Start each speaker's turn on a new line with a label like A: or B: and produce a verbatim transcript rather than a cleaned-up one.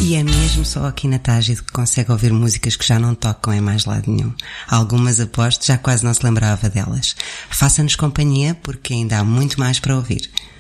A: E é mesmo só aqui na Tágide que consegue ouvir músicas que já não tocam em mais lado nenhum. Algumas, aposto, já quase não se lembrava delas. Faça-nos companhia porque ainda há muito mais para ouvir.